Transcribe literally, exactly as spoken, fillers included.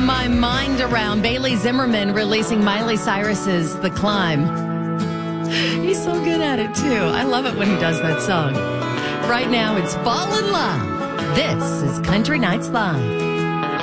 my mind around Bailey Zimmerman releasing Miley Cyrus's The Climb. He's so good at it, too. I love it when he does that song. Right now, it's Fall in Love. This is Country Nights Live.